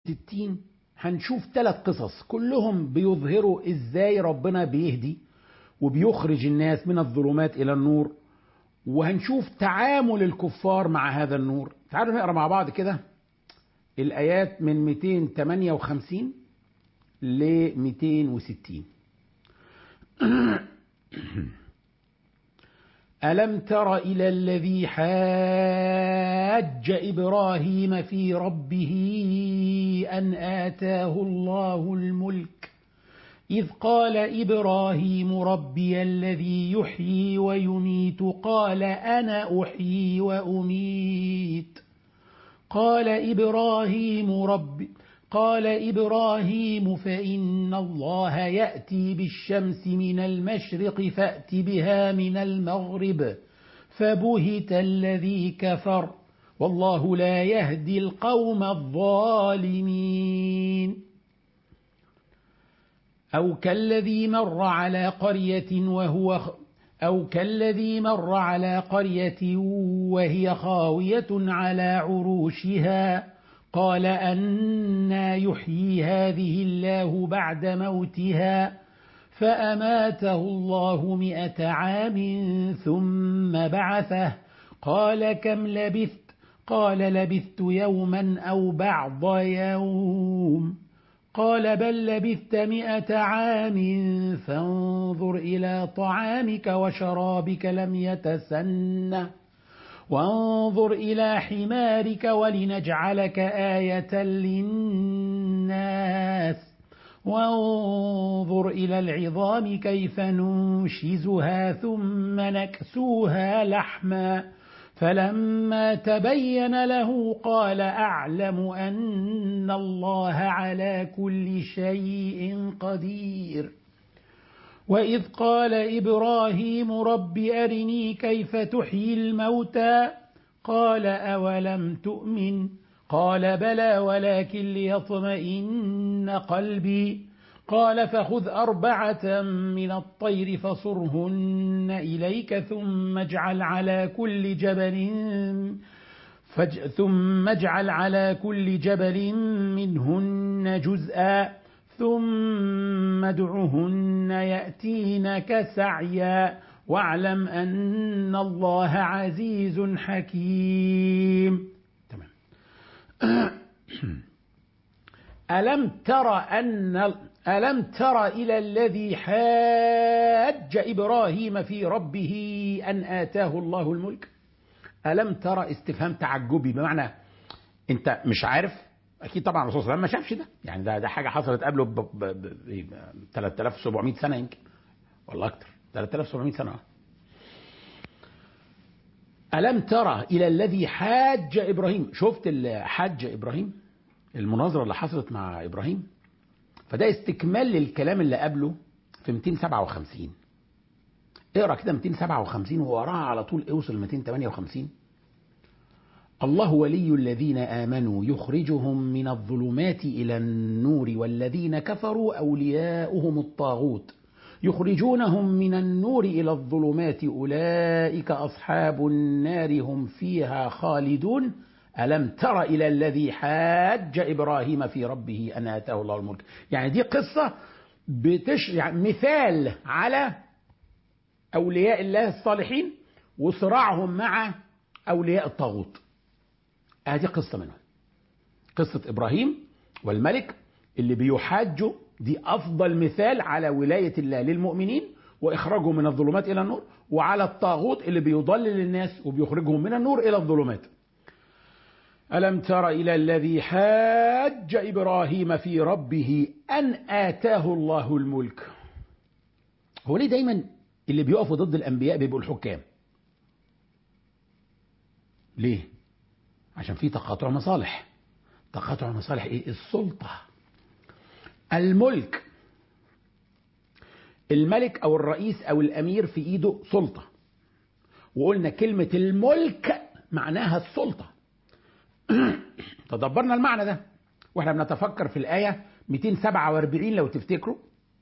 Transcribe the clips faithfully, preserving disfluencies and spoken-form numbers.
ستين هنشوف ثلاث قصص كلهم بيظهروا ازاي ربنا بيهدي وبيخرج الناس من الظلمات الى النور، وهنشوف تعامل الكفار مع هذا النور. تعالوا نقرا مع بعض كده الايات من مئتين وثمانية وخمسين ل مئتين وستين. ألم تر إلى الذي حاج إبراهيم في ربه أن آتاه الله الملك إذ قال إبراهيم ربي الذي يحيي ويميت قال أنا أحيي وأميت قال إبراهيم ربي قال إبراهيم فإن الله يأتي بالشمس من المشرق فأت بها من المغرب فبهت الذي كفر والله لا يهدي القوم الظالمين. أو كالذي مر على قرية وهو أو كالذي مر على قرية وهي خاوية على عروشها قال أنى يحيي هذه الله بعد موتها فأماته الله مئة عام ثم بعثه قال كم لبثت قال لبثت يوما أو بعض يوم قال بل لبثت مئة عام فانظر إلى طعامك وشرابك لم يتسنه وانظر إلى حمارك ولنجعلك آية للناس وانظر إلى العظام كيف ننشزها ثم نكسوها لحما فلما تبين له قال أعلم أن الله على كل شيء قدير. وإذ قال إبراهيم رب أرني كيف تحيي الموتى قال أولم تؤمن قال بلى ولكن ليطمئن قلبي قال فخذ أربعة من الطير فصرهن إليك ثم اجعل على كل جبل فج ثم اجعل على كل جبل منهن جزءا ثم ادعهن يأتينك سعيا واعلم أن الله عزيز حكيم. تمام. ألم تر أن ألم تر إلى الذي حاج إبراهيم في ربه أن آتاه الله الملك. ألم ترى استفهام تعجبي، بمعنى أنت مش عارف. أكيد طبعا الرسول صلى الله عليه وسلم ما شافش ده، يعني ده ده حاجة حصلت قبله ب ثلاثة آلاف وسبعمائة سنة يمكن ولا أكتر، ثلاثة آلاف وسبعمائة سنة. ألم ترى إلى الذي حاج إبراهيم. شفت حاج إبراهيم المناظرة اللي حصلت مع إبراهيم؟ فده استكمال للكلام اللي قبله في مئتين وسبعة وخمسين. اقرأ كده مئتين وسبعة وخمسين ووراها على طول اوصل مئتين وثمانية وخمسين. الله ولي الذين آمنوا يخرجهم من الظلمات إلى النور والذين كفروا أولياؤهم الطاغوت يخرجونهم من النور إلى الظلمات أولئك أصحاب النار هم فيها خالدون. ألم تر إلى الذي حاج إبراهيم في ربه أن آتاه الله الملك. يعني دي قصة بتش... يعني مثال على أولياء الله الصالحين وصراعهم مع أولياء الطاغوت. هذه قصة منهم، قصة إبراهيم والملك اللي بيحاجوا. دي أفضل مثال على ولاية الله للمؤمنين وإخراجهم من الظلمات إلى النور، وعلى الطاغوت اللي بيضلل الناس وبيخرجهم من النور إلى الظلمات. ألم تر إلى الذي حاج إبراهيم في ربه أن آتاه الله الملك. هو ليه دايما اللي بيقفوا ضد الأنبياء بيبقوا الحكام؟ ليه؟ عشان في تقاطع مصالح. تقاطع مصالح ايه؟ السلطة، الملك. الملك او الرئيس او الامير في ايده سلطة، وقلنا كلمة الملك معناها السلطة. تدبرنا المعنى ده واحنا بنتفكر في الآية مئتين وسبعة وأربعين لو تفتكروا.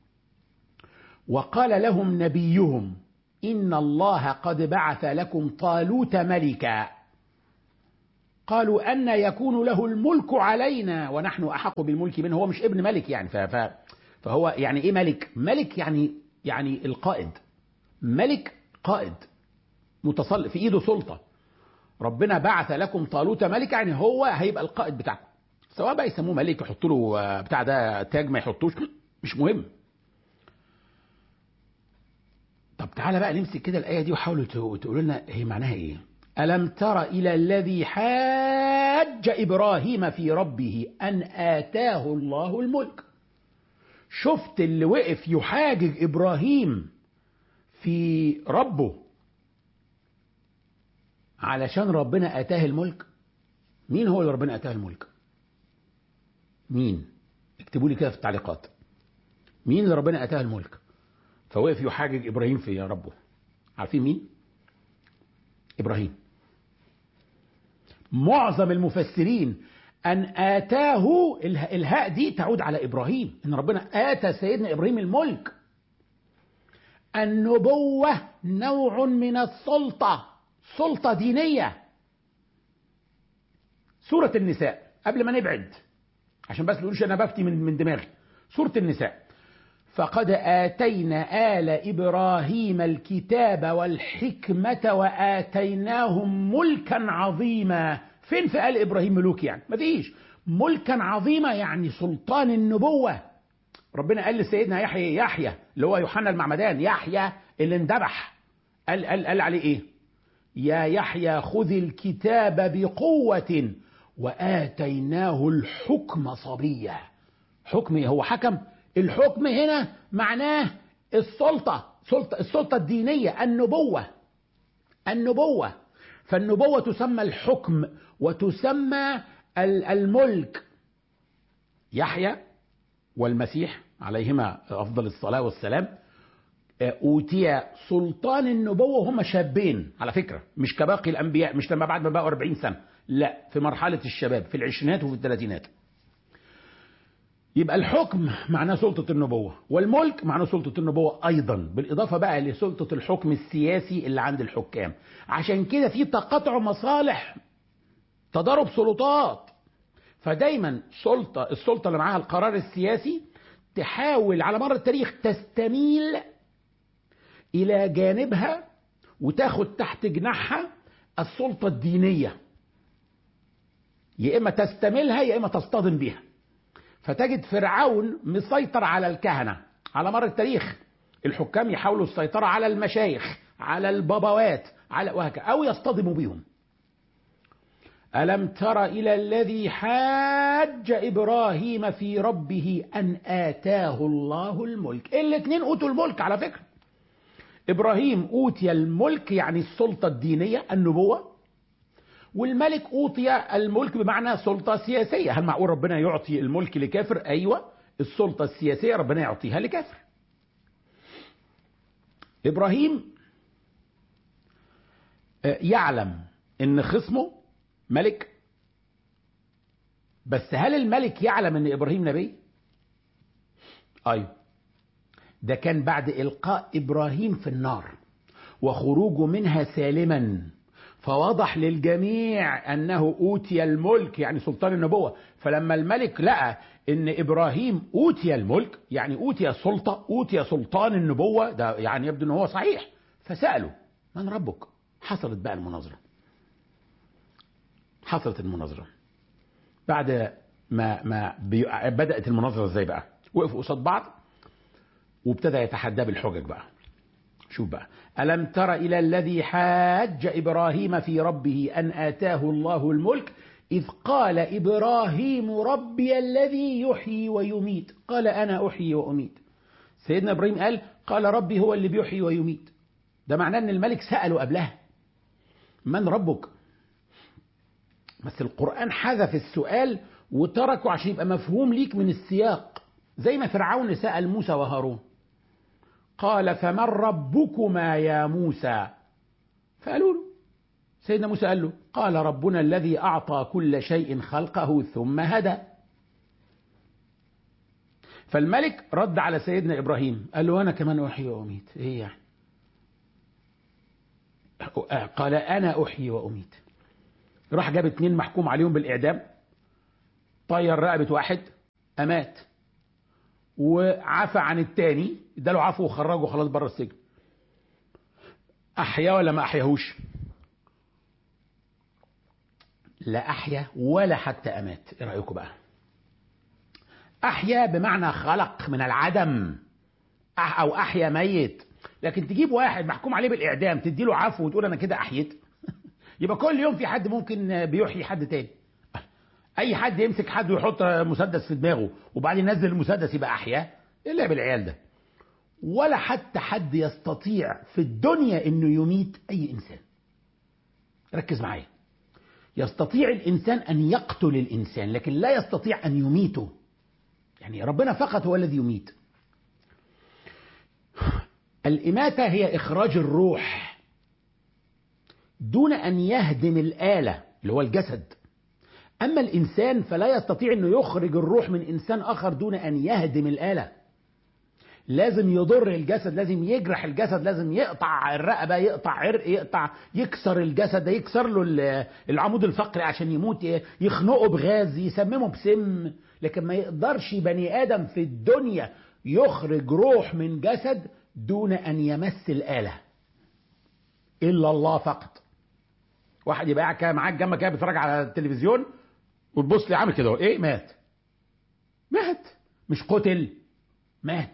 وقال لهم نبيهم إن الله قد بعث لكم طالوت ملكا قالوا أن يكون له الملك علينا ونحن أحق بالملك منه. هو مش ابن ملك يعني، فهو يعني إيه ملك؟ ملك يعني يعني القائد، ملك قائد متسلط في إيده سلطة. ربنا بعث لكم طالوت ملك، يعني هو هيبقى القائد بتاعكم. سواء بقى يسموه ملك، يحطوا له بتاع ده تاج، ما يحطوش، مش مهم. طب تعالى بقى نمسك كده الآية دي وحاولوا تقولوا لنا هي معناها إيه. ألم تر إلى الذي حاج إبراهيم في ربه أن آتاه الله الملك. شفت اللي وقف يحاجج إبراهيم في ربه علشان ربنا آتاه الملك؟ مين هو اللي ربنا آتاه الملك؟ مين؟ اكتبوا لي كده في التعليقات، مين اللي ربنا آتاه الملك فوقف يحاجج إبراهيم في ربه؟ عارفين مين؟ إبراهيم. معظم المفسرين أن آتاه، الهاء دي تعود على إبراهيم، إن ربنا آتى سيدنا إبراهيم الملك. النبوة نوع من السلطة، سلطة دينية. سورة النساء قبل ما نبعد عشان بس نقولش أنا بفتي من من دماغي. سورة النساء: فقد آتينا آل إبراهيم الكتاب والحكمة وآتيناهم ملكا عظيما. فين في آل إبراهيم ملوك؟ يعني ما فيش. ملكا عظيما يعني سلطان النبوة. ربنا قال لسيدنا يحيى يحيى اللي هو يوحنا المعمدان، يحيى اللي اندبح، قال, قال, قال عليه ايه؟ يا يحيى خذ الكتاب بقوة وآتيناه الحكم صبيا. حكم هو حكم. الحكم هنا معناه السلطة، سلطة السلطة الدينية، النبوة. النبوة فالنبوة تسمى الحكم وتسمى الملك. يحيى والمسيح عليهما أفضل الصلاة والسلام أوتي سلطان النبوة وهم شابين على فكرة، مش كباقي الأنبياء، مش لما بعد ما بقوا أربعين سنة، لا، في مرحلة الشباب، في العشرينات وفي الثلاثينات. يبقى الحكم معناه سلطة النبوة، والملك معناه سلطة النبوة أيضا، بالإضافة بقى لسلطة الحكم السياسي اللي عند الحكام. عشان كده في تقاطع مصالح، تضارب سلطات. فدايما سلطة السلطة اللي معاها القرار السياسي تحاول على مر التاريخ تستميل إلى جانبها وتاخد تحت جناحها السلطة الدينية، يا إما تستميلها يا إما تصطدم بها. فتجد فرعون مسيطر على الكهنة على مر التاريخ، الحكام يحاولوا السيطرة على المشايخ، على البابوات، على وهكذا، أو يصطدموا بهم. ألم تر إلى الذي حاج إبراهيم في ربه أن آتاه الله الملك. الاثنين أوتوا الملك على فكرة. إبراهيم أوتي الملك يعني السلطة الدينية النبوة، والملك أوتي الملك بمعنى سلطة سياسية. هل معقول ربنا يعطي الملك لكافر؟ أيوة، السلطة السياسية ربنا يعطيها لكافر. إبراهيم يعلم إن خصمه ملك، بس هل الملك يعلم إن إبراهيم نبي؟ أيوة، ده كان بعد إلقاء إبراهيم في النار وخروجه منها سالما، فوضح للجميع أنه أوتي الملك يعني سلطان النبوة. فلما الملك لقى أن إبراهيم أوتي الملك يعني أوتي السلطة، أوتي سلطان النبوة، ده يعني يبدو أنه هو صحيح، فسأله من ربك؟ حصلت بقى المناظرة. حصلت المناظرة بعد ما ما بدأت المناظرة ازاي بقى؟ وقفوا قصاد بعض وابتدى يتحدى بالحجج بقى. شوف بقى: ألم تر إلى الذي حاج إبراهيم في ربه أن آتاه الله الملك إذ قال إبراهيم ربي الذي يحيي ويميت. قال أنا أحيي وأميت. سيدنا إبراهيم قال قال ربي هو اللي بيحيي ويميت. ده معناه أن الملك سأله قبلها من ربك؟ بس القرآن حذف السؤال وتركه عشان يبقى مفهوم ليك من السياق، زي ما فرعون سأل موسى وهارون قال فمن ربكما يا موسى؟ فقالوا له، سيدنا موسى قال له قال ربنا الذي أعطى كل شيء خلقه ثم هدى. فالملك رد على سيدنا إبراهيم قال له أنا كمان أحيي وأميت. إيه يعني؟ قال أنا أحيي وأميت. راح جاب اتنين محكوم عليهم بالإعدام، طير رقبة واحد أمات، وعفى عن التاني، اداله عفو وخرجه خلاص بره السجن. أحيا ولا ما أحياهوش؟ لا أحيا ولا حتى أمات. إيه رأيكم بقى؟ أحيا بمعنى خلق من العدم، أو أحيا ميت. لكن تجيب واحد محكوم عليه بالإعدام تديله عفو وتقول أنا كده أحيت؟ يبقى كل يوم في حد ممكن بيحيي حد تاني. أي حد يمسك حد ويحط مسدس في دماغه وبعدين ينزل المسدس يبقى أحيا؟ إيه اللي بالعيال ده؟ ولا حتى حد يستطيع في الدنيا إنه يميت أي إنسان. ركز معايا، يستطيع الإنسان أن يقتل الإنسان لكن لا يستطيع أن يميته. يعني ربنا فقط هو الذي يميت. الإماتة هي إخراج الروح دون أن يهدم الآلة اللي هو الجسد. أما الإنسان فلا يستطيع أنه يخرج الروح من إنسان آخر دون أن يهدم الآلة. لازم يضر الجسد، لازم يجرح الجسد، لازم يقطع الرقبة، يقطع عرق، يقطع يكسر الجسد، يكسر له العمود الفقري عشان يموت، يخنقه بغاز، يسممه بسم. لكن ما يقدرش بني آدم في الدنيا يخرج روح من جسد دون أن يمس الآلة إلا الله فقط. واحد يبقى قاعد كده معاك جنبك كده بيتفرج على التلفزيون وتبص لي عامل كده، ايه؟ مات. مات، مش قتل، مات.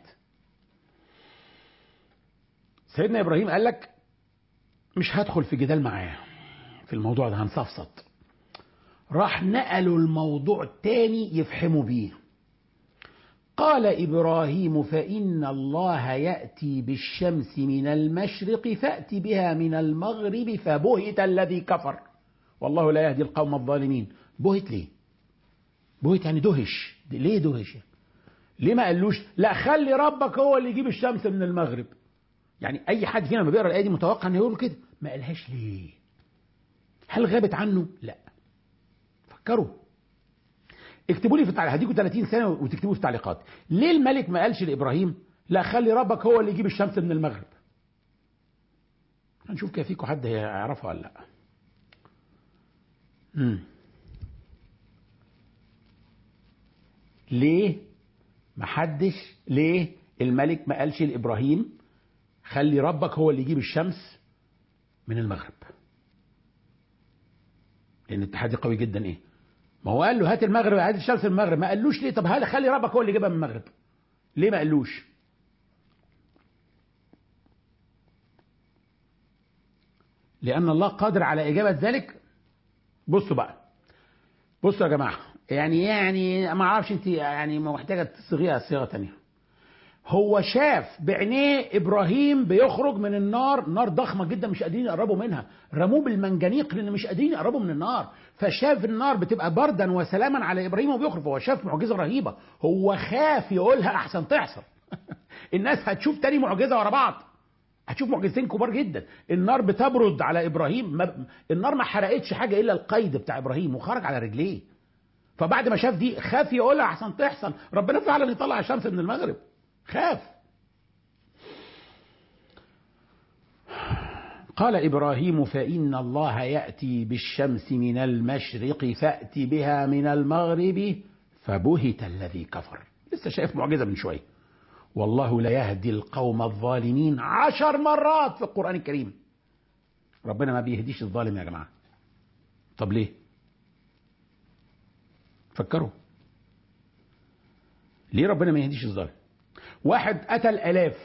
سيدنا إبراهيم قال لك مش هدخل في جدال معاه في الموضوع ده، هنصفصط. راح نقلوا الموضوع تاني يفحموا بيه. قال إبراهيم فإن الله يأتي بالشمس من المشرق فأت بها من المغرب فبهت الذي كفر والله لا يهدي القوم الظالمين. بهت ليه؟ بهت يعني دهش. ليه دهش؟ ليه ما قالوش لا خلي ربك هو اللي يجيب الشمس من المغرب؟ يعني أي حد فينا لما بيقرأ الآية دي متوقع أن يقول كده. ما قالهاش ليه؟ هل غابت عنه؟ لا. فكروا، اكتبوا لي في التعليقات، هديكوا ثلاثين ثانية وتكتبوا في التعليقات ليه الملك ما قالش لإبراهيم لا خلي ربك هو اللي يجيب الشمس من المغرب؟ هنشوف كيف فيكم حد هيعرفها ولا لا. مم. ليه ما حدش ليه الملك ما قالش لإبراهيم خلي ربك هو اللي يجيب الشمس من المغرب؟ لأن التحدي قوي جدا. ايه ما هو قال له هات المغرب، هات الشمس من المغرب، ما قالوش ليه طب هل خلي ربك هو اللي يجيبها من المغرب؟ ليه ما قالوش؟ لأن الله قادر على إجابة ذلك. بصوا بقى، بصوا يا جماعة، يعني يعني ما اعرفش انت يعني محتاجة تصيغيها صيغة تانية. هو شاف بعينيه إبراهيم بيخرج من النار، نار ضخمة جدا مش قادرين يقربوا منها، رموه بالمنجنيق لأن مش قادرين يقربوا من النار، فشاف النار بتبقى بردا وسلاما على إبراهيم وبيخرج، فهو شاف معجزة رهيبة، هو خاف يقولها أحسن تحصل. الناس هتشوف تاني معجزة ورا بعض، هتشوف معجزتين كبار جدا. النار بتبرد على إبراهيم، ما النار ما حرقتش حاجة إلا القيد بتاع إبراهيم وخرج على رجليه، فبعد ما شاف دي خاف يقولها أحسن تحصل. ربنا فعلا يطلع الشمس من المغرب، خاف. قال إبراهيم فإن الله يأتي بالشمس من المشرق فأت بها من المغرب فبهت الذي كفر. لسه شايف معجزة من شوية. والله لا يهدي القوم الظالمين عشر مرات في القرآن الكريم. ربنا ما بيهديش الظالم يا جماعة. طب ليه؟ فكروا ليه ربنا ما يهديش الظالم؟ واحد قتل آلاف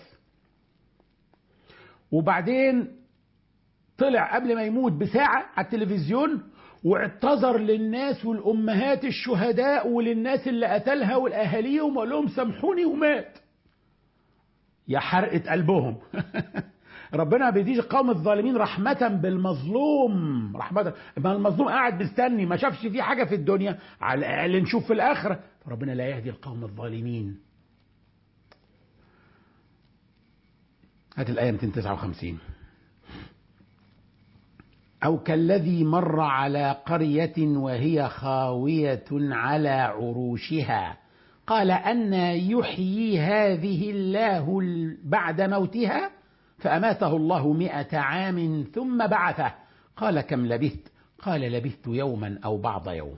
وبعدين طلع قبل ما يموت بساعة على التلفزيون واعتذر للناس والأمهات الشهداء وللناس اللي قتلها والأهاليهم وقال لهم سامحوني ومات. يا حرقة قلبهم. ربنا ما بيديش القوم الظالمين رحمة بالمظلوم، رحمة ما المظلوم قاعد مستني ما شافش فيه حاجة في الدنيا، على الأقل نشوف في الآخرة. فربنا لا يهدي القوم الظالمين. هات الآية مئتين وتسعة وخمسين. أو كالذي مر على قرية وهي خاوية على عروشها قال أنى يحيي هذه الله بعد موتها فأماته الله مئة عام ثم بعثه قال كم لبثت قال لبثت يوما أو بعض يوم.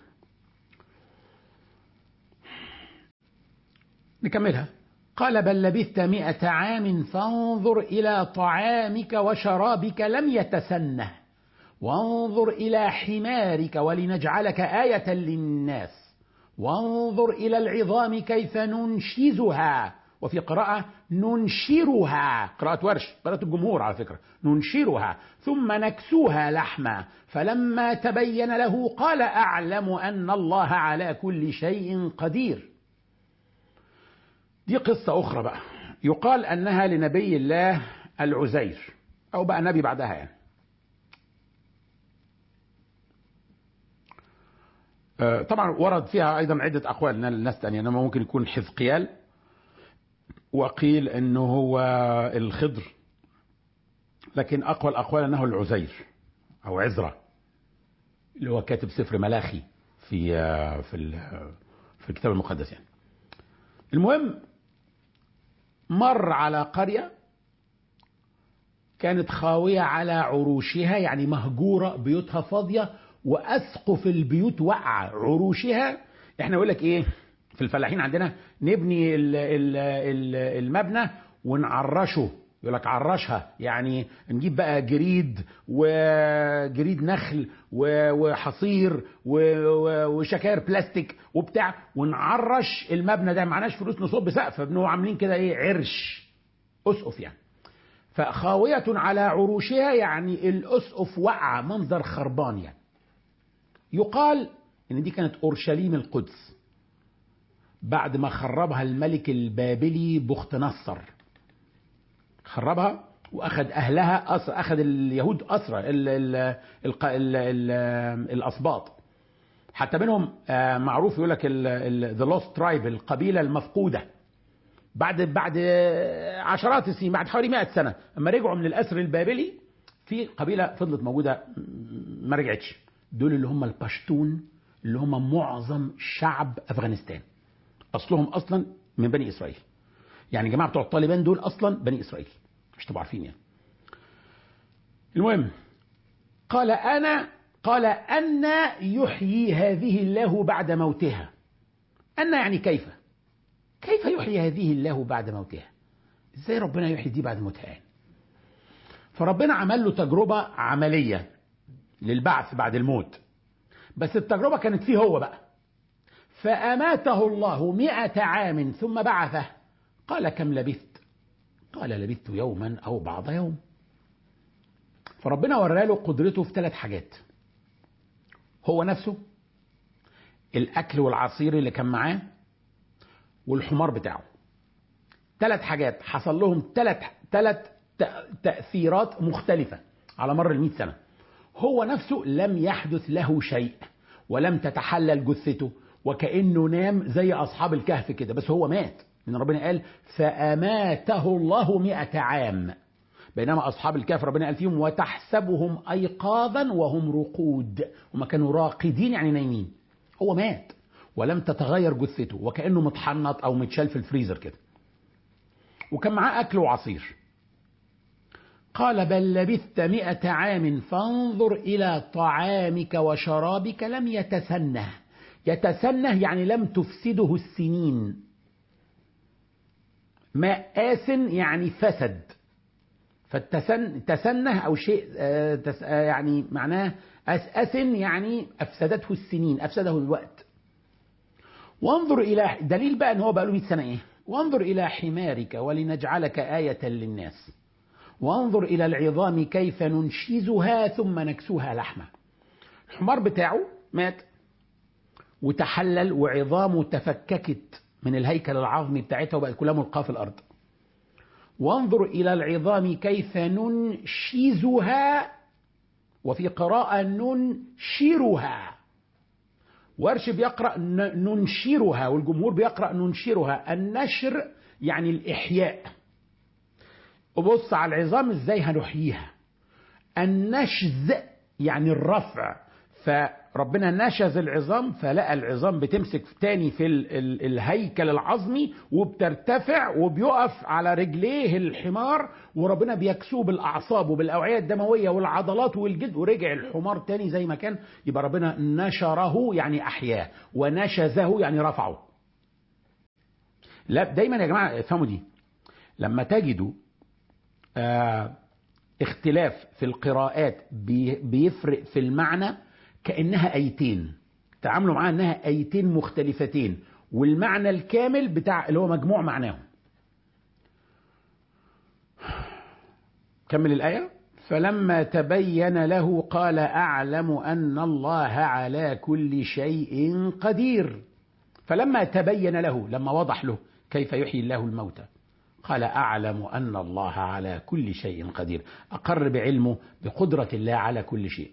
نكملها. قال بل لبثت مئة عام فانظر إلى طعامك وشرابك لم يتسنه وانظر إلى حمارك ولنجعلك آية للناس وانظر إلى العظام كيف ننشزها، وفي قراءة ننشرها، قراءة ورش، قراءة الجمهور على فكرة، ننشرها ثم نكسوها لحما فلما تبين له قال أعلم أن الله على كل شيء قدير. دي قصة أخرى بقى، يقال أنها لنبي الله العزير أو بقى نبي بعدها يعني. طبعا ورد فيها أيضا عدة أقوال من الناس تانية، إنما ممكن يكون حزقيال، وقيل أنه هو الخضر، لكن أقوى الأقوال أنه العزير أو عزرة اللي هو كاتب سفر ملاخي في في في الكتاب المقدس يعني. المهم مر على قرية كانت خاوية على عروشها، يعني مهجورة، بيوتها فاضية وأسقف البيوت وقع عروشها. احنا نقول لك ايه في الفلاحين عندنا، نبني المبنى ونعرشه، يقول لك عرشها، يعني نجيب بقى جريد وجريد نخل وحصير وشكاير بلاستيك وبتاع ونعرش المبنى ده. معناش فلوس نصب سقف، فبنو عاملين كده ايه، عرش، اسقف يعني. فخاوية على عروشها يعني الاسقف وقع، منظر خربان يعني. يقال ان دي كانت اورشليم القدس بعد ما خربها الملك البابلي بخت نصر، خربها واخذ اهلها أسر، اخذ اليهود اسرى، ال ال ال ال ال الاسباط، حتى منهم معروف يقول لك ذا لوست ترايب، القبيله المفقوده. بعد بعد عشرات السنين، بعد حوالي مئة سنه، اما رجعوا من الاسر البابلي في قبيله فضلت موجوده ما رجعتش، دول اللي هم البشتون، اللي هم معظم شعب افغانستان، اصلهم اصلا من بني اسرائيل. يعني جماعه بتوع الطالبان دول اصلا بني اسرائيل، مش تبقوا عارفين يعني. المهم قال انا قال ان يحيي هذه الله بعد موتها. ان يعني كيف كيف يحيي هذه الله بعد موتها؟ ازاي ربنا يحيي دي بعد موتها يعني؟ فربنا عمل له تجربه عمليه للبعث بعد الموت، بس التجربه كانت فيه هو بقى. فاماته الله مئة عام ثم بعثه. قال كم لبثت؟ قال لبثت يوما أو بعض يوم. فربنا وراله قدرته في ثلاث حاجات: هو نفسه، الأكل والعصير اللي كان معاه، والحمار بتاعه. ثلاث حاجات حصل لهم ثلاث ثلاث تأثيرات مختلفة على مر المئة سنة. هو نفسه لم يحدث له شيء ولم تتحلل جثته، وكأنه نام زي أصحاب الكهف كده، بس هو مات. من ربنا قال فأماته الله مئة عام، بينما أصحاب الكهف ربنا قال فيهم وتحسبهم أيقاظا وهم رقود، وما كانوا راقدين يعني نايمين. هو مات ولم تتغير جثته، وكأنه متحنط أو متشال في الفريزر كده، وكان معاه أكل وعصير. قال بل لبثت مئة عام فانظر إلى طعامك وشرابك لم يتسنه. يتسنه يعني لم تفسده السنين. مآس يعني فسد، فالتسنه أو شيء يعني معناه أسأسن يعني أفسدته السنين، أفسده الوقت. وانظر إلى دليل بقى أن هو بقى له مئة سنة إيه؟ وانظر إلى حمارك ولنجعلك آية للناس وانظر إلى العظام كيف ننشزها ثم نكسوها لحمة. الحمار بتاعه مات وتحلل وعظامه تفككت من الهيكل العظمي بتاعتها وبقت كلها ملقاة في الأرض. وانظر إلى العظام كيف ننشزها، وفي قراءة ننشرها. ورش بيقرأ ننشرها والجمهور بيقرأ ننشرها. النشر يعني الإحياء. وبص على العظام ازاي هنحييها. النشز يعني الرفع، فربنا نشز العظام، فلقى العظام بتمسك تاني في ال ال الهيكل العظمي وبترتفع وبيقف على رجليه الحمار، وربنا بيكسوه بالأعصاب وبالأوعية الدموية والعضلات والجلد، ورجع الحمار تاني زي ما كان. يبقى ربنا نشره يعني أحياه، ونشزه يعني رفعه. لا دايما يا جماعة افهموا دي، لما تجدوا آه اختلاف في القراءات بيفرق في المعنى، كأنها آيتين، تعاملوا معاها أنها آيتين مختلفتين، والمعنى الكامل بتاع اللي هو مجموع معناهم. كمل الآية. فلما تبين له قال أعلم أن الله على كل شيء قدير. فلما تبين له، لما وضح له كيف يحيي الله الموتى، قال أعلم أن الله على كل شيء قدير، أقر بعلمه بقدرة الله على كل شيء.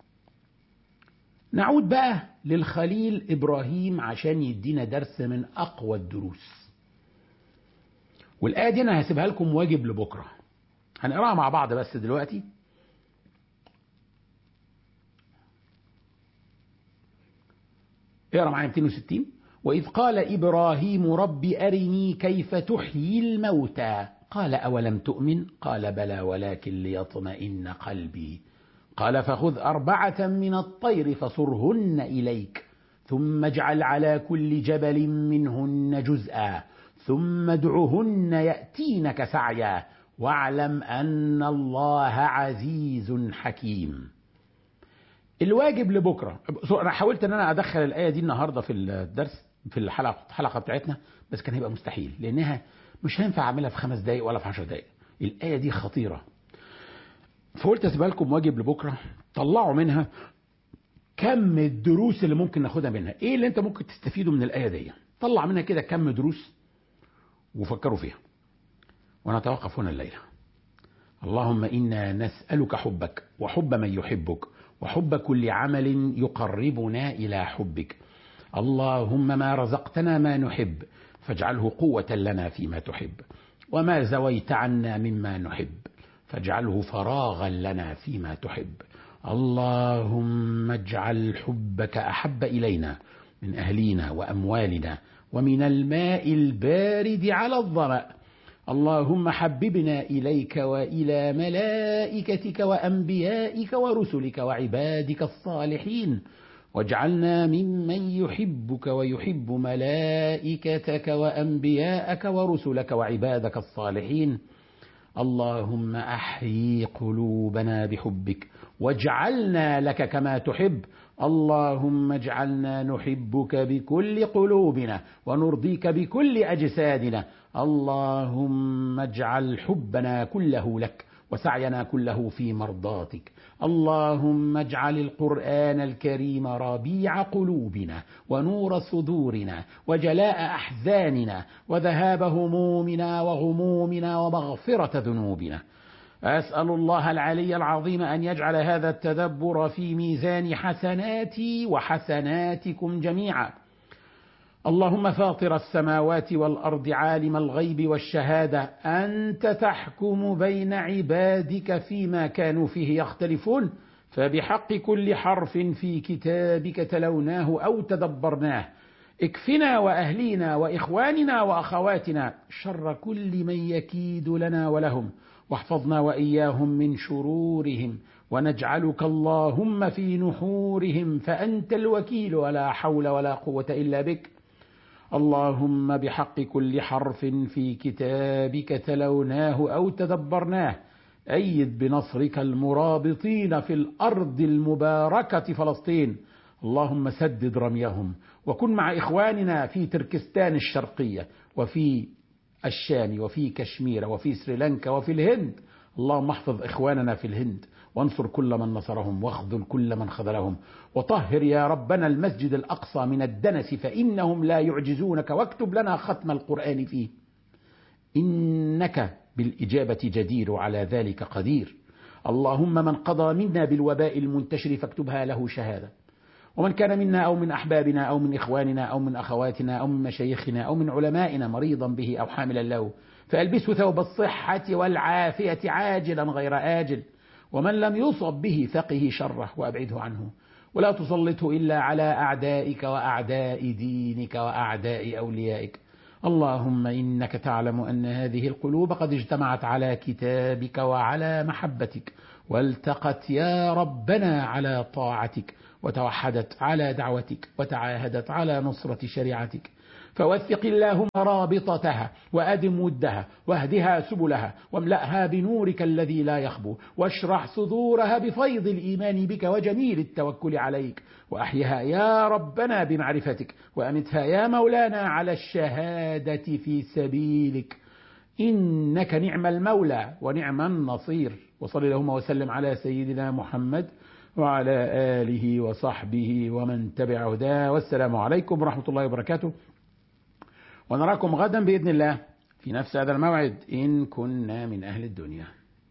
نعود بقى للخليل إبراهيم عشان يدينا درس من أقوى الدروس، والآية دي أنا هسيبها لكم واجب لبكرة، هنقراها مع بعض بس دلوقتي. اقرأ معايا مئتين وستين. وإذ قال إبراهيم رب أرني كيف تحيي الموتى قال أولم تؤمن قال بلى ولكن ليطمئن قلبي قال فخذ أربعة من الطير فصرهن إليك ثم اجعل على كل جبل منهن جزءا ثم ادعهن يأتينك سعيا واعلم أن الله عزيز حكيم. الواجب لبكرة، أنا حاولت أن أنا أدخل الآية دي النهاردة في الدرس في الحلقة الحلقة بتاعتنا، بس كان هيبقى مستحيل لأنها مش هينفع أعملها في خمس دقايق ولا في عشر دقايق. الآية دي خطيرة، فقلت أسيبها لكم واجب لبكرة. طلعوا منها كم الدروس اللي ممكن ناخدها منها، إيه اللي أنت ممكن تستفيدوا من الآية دي. طلع منها كده كم دروس وفكروا فيها، ونتوقف هنا الليلة. اللهم إنا نسألك حبك وحب من يحبك وحب كل عمل يقربنا إلى حبك. اللهم ما رزقتنا ما نحب فاجعله قوة لنا فيما تحب، وما زويت عنا مما نحب فاجعله فراغا لنا فيما تحب. اللهم اجعل حبك أحب إلينا من أهلينا وأموالنا ومن الماء البارد على الظمأ. اللهم حببنا إليك وإلى ملائكتك وأنبيائك ورسلك وعبادك الصالحين، واجعلنا ممن يحبك ويحب ملائكتك وأنبياءك ورسلك وعبادك الصالحين. اللهم أحيي قلوبنا بحبك واجعلنا لك كما تحب. اللهم اجعلنا نحبك بكل قلوبنا ونرضيك بكل أجسادنا. اللهم اجعل حبنا كله لك وسعينا كله في مرضاتك. اللهم اجعل القرآن الكريم ربيع قلوبنا ونور صدورنا وجلاء أحزاننا وذهاب همومنا وغمومنا ومغفرة ذنوبنا. أسأل الله العلي العظيم أن يجعل هذا التدبر في ميزان حسناتي وحسناتكم جميعا. اللهم فاطر السماوات والأرض عالم الغيب والشهادة، أنت تحكم بين عبادك فيما كانوا فيه يختلفون، فبحق كل حرف في كتابك تلوناه أو تدبرناه اكفنا وأهلينا وإخواننا وأخواتنا شر كل من يكيد لنا ولهم، واحفظنا وإياهم من شرورهم، ونجعلك اللهم في نحورهم فأنت الوكيل ولا حول ولا قوة إلا بك. اللهم بحق كل حرف في كتابك تلوناه أو تدبرناه أيد بنصرك المرابطين في الأرض المباركة فلسطين. اللهم سدد رميهم وكن مع إخواننا في تركستان الشرقية وفي الشام وفي كشمير وفي سريلانكا وفي الهند. اللهم احفظ إخواننا في الهند وانصر كل من نصرهم واخذل كل من خذلهم، وطهر يا ربنا المسجد الأقصى من الدنس فإنهم لا يعجزونك، واكتب لنا ختم القرآن فيه إنك بالإجابة جدير على ذلك قدير. اللهم من قضى منا بالوباء المنتشر فاكتبها له شهادة، ومن كان منا أو من أحبابنا أو من إخواننا أو من أخواتنا أو من مشايخنا أو من علمائنا مريضا به أو حاملا له فألبسه ثوب الصحة والعافية عاجلا غير آجل، ومن لم يصب به فقه شره وأبعده عنه، ولا تسلطه إلا على أعدائك وأعداء دينك وأعداء أوليائك. اللهم إنك تعلم أن هذه القلوب قد اجتمعت على كتابك وعلى محبتك، والتقت يا ربنا على طاعتك، وتوحدت على دعوتك، وتعاهدت على نصرة شريعتك. فوثق اللهم رابطتها، وأدم ودها، واهدها سبلها، واملأها بنورك الذي لا يخبو، واشرح صدورها بفيض الإيمان بك وجميل التوكل عليك، وأحيها يا ربنا بمعرفتك، وأمتها يا مولانا على الشهادة في سبيلك، إنك نعم المولى ونعم النصير. وصل اللهم وسلم على سيدنا محمد وعلى آله وصحبه ومن تبع هداه، والسلام عليكم ورحمة الله وبركاته، ونراكم غدا بإذن الله في نفس هذا الموعد إن كنا من أهل الدنيا.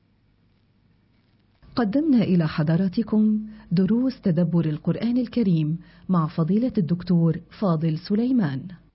قدمنا إلى حضراتكم دروس تدبر القرآن الكريم مع فضيلة الدكتور فاضل سليمان.